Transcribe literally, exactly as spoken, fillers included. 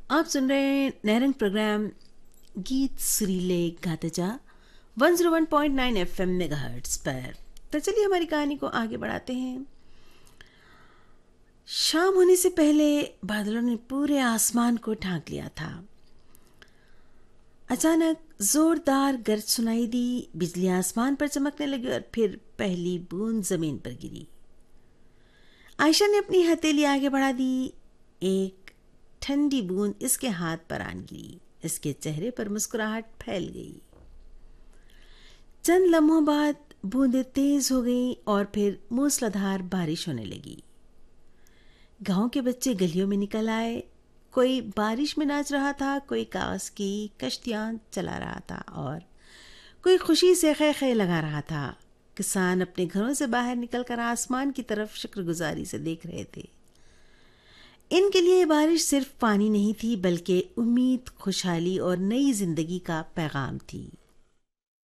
आप सुन रहे हैं नैरंग प्रोग्राम गीत सुरीले गाता जा one zero one point nine FM megahertz पर। तो चलिए हमारी कहानी को आगे बढ़ाते हैं। शाम होने से पहले बादलों ने पूरे आसमान को ढांक लिया था। अचानक जोरदार गर्ज सुनाई दी, बिजली आसमान पर चमकने लगी और फिर पहली बूंद जमीन पर गिरी। आयशा ने अपनी हथेली आगे बढ़ा दी। एक ठंडी बूंद इसके हाथ पर आन गिरी। इसके चेहरे पर मुस्कुराहट फैल गई। चंद लम्हों बाद बूंदें तेज हो गईं और फिर मूसलाधार बारिश होने लगी। गांव के बच्चे गलियों में निकल आए। कोई बारिश में नाच रहा था, कोई कागज की कश्तियां चला रहा था और कोई खुशी से खे खे लगा रहा था। किसान अपने घरों से बाहर निकलकर आसमान की तरफ शुक्रगुजारी से देख रहे थे। इनके लिए बारिश सिर्फ पानी नहीं थी, बल्कि उम्मीद, खुशहाली और नई जिंदगी का पैगाम थी।